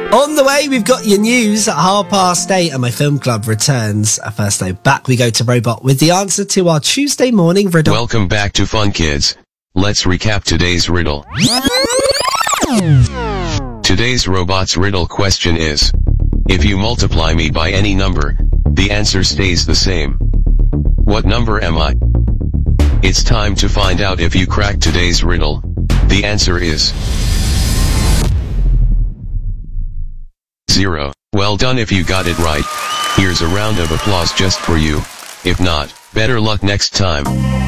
On the way, we've got your news at 8:30 and my film club returns. First though, back we go to Robot with the answer to our Tuesday morning riddle. Welcome back to Fun Kids. Let's recap today's riddle. Today's Robot's riddle question is, if you multiply me by any number, the answer stays the same. What number am I? It's time to find out if you cracked today's riddle. The answer is 0. Well done if you got it right. Here's a round of applause just for you. If not, better luck next time.